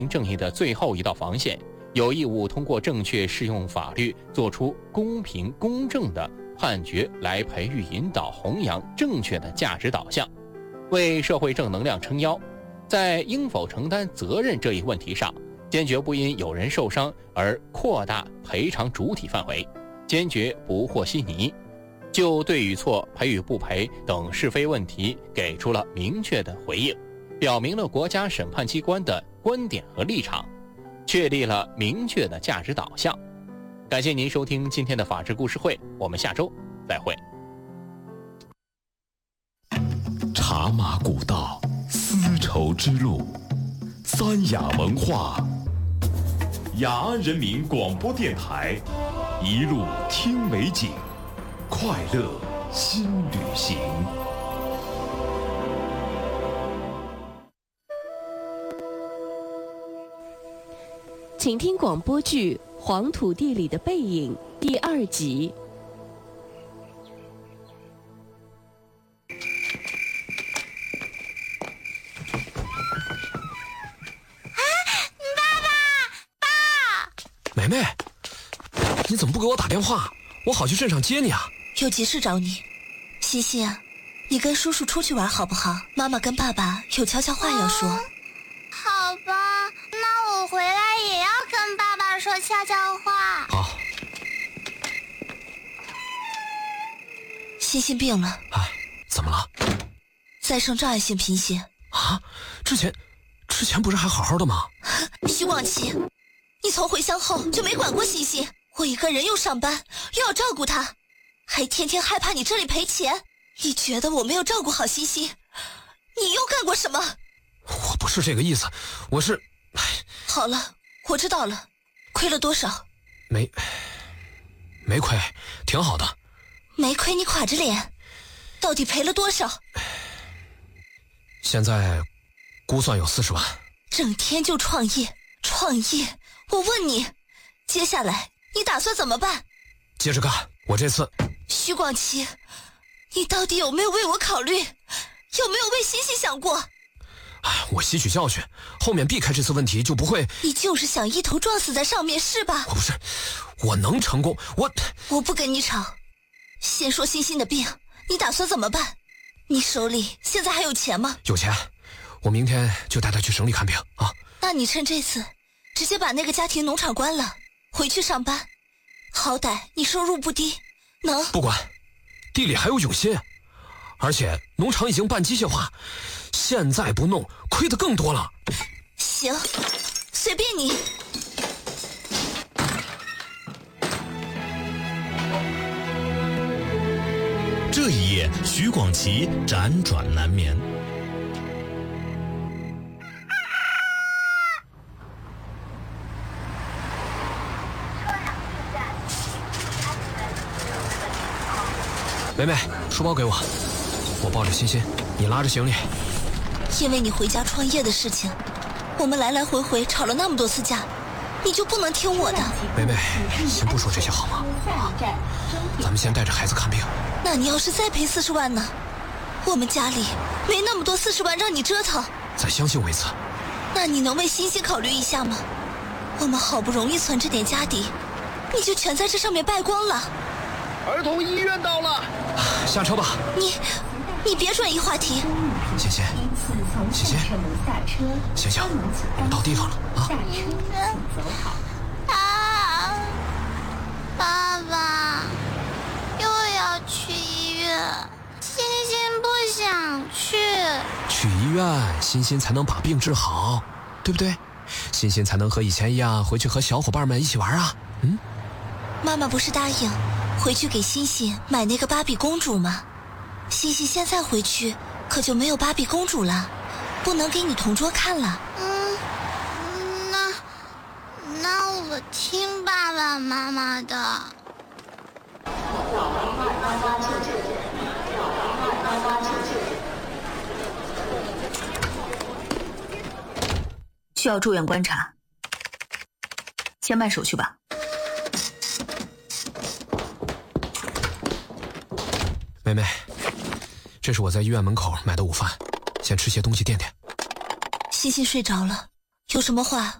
正义的最后一道防线，有义务通过正确适用法律，做出公平公正的判决，来培育、引导、弘扬正确的价值导向，为社会正能量撑腰。在应否承担责任这一问题上，坚决不因有人受伤而扩大赔偿主体范围，坚决不和稀泥，就对与错、赔与不赔等是非问题给出了明确的回应，表明了国家审判机关的观点和立场，确立了明确的价值导向。感谢您收听今天的法治故事会，我们下周再会。 茶马古道，丝绸之路，三雅文化，雅安人民广播电台，一路听美景，快乐新旅行。 请听广播剧《黄土地里的背影》第2集。 梅梅，你怎么不给我打电话？我好去镇上接你啊。 有急事找你。西西啊，你跟叔叔出去玩好不好？妈妈跟爸爸有悄悄话要说。 好吧，那我回来也要跟爸爸说悄悄话。 好。 欣欣病了。 啊，怎么了？ 再生障碍性贫血。 啊，之前不是还好好的吗？ 徐广奇，你从回乡后就没管过欣欣，我一个人又上班又要照顾她，还天天害怕你这里赔钱。你觉得我没有照顾好欣欣，你又干过什么？ 我不是这个意思，我是…… 好了，我知道了。亏了多少？ 没亏，挺好的。 没亏你垮着脸，到底赔了多少？ 现在估算有40万。 整天就创业，我问你，接下来你打算怎么办？ 接着干，我这次…… 徐广奇，你到底有没有为我考虑？有没有为欣欣想过？ 我吸取教训，后面避开这次问题就不会…… 你就是想一头撞死在上面是吧？ 我不是，我能成功， 我不跟你吵。先说欣欣的病，你打算怎么办？你手里现在还有钱吗？ 有钱，我明天就带他去省里看病啊。 那你趁这次直接把那个家庭农场关了，回去上班，好歹你收入不低，能…… 不管，地里还有永新，而且农场已经半机械化，现在不弄亏得更多了。 行，随便你。 这一夜，徐广奇辗转难眠。 梅梅，书包给我，我抱着欣欣，你拉着行李。 因为你回家创业的事情，我们来来回回吵了那么多次架，你就不能听我的？ 梅梅，先不说这些好吗？咱们先带着孩子看病。 那你要是再赔40万呢？我们家里没那么多40万让你折腾。 再相信我一次。 那你能为欣欣考虑一下吗？我们好不容易存着点家底，你就全在这上面败光了。 儿童医院到了， 下车吧。 你别转移话题。 欣欣，欣欣，我们到地方了啊！ 爸爸又要去医院，欣欣不想去。 去医院，欣欣才能把病治好，对不对？欣欣才能和以前一样回去和小伙伴们一起玩啊。 妈妈不是答应回去给欣欣买那个芭比公主吗？欣欣现在回去可就没有芭比公主了，不能给你同桌看了。 那我听爸爸妈妈的。 需要住院观察，先办手续吧。 妹妹，这是我在医院门口买的午饭，先吃些东西垫垫。 欣欣睡着了， 有什么话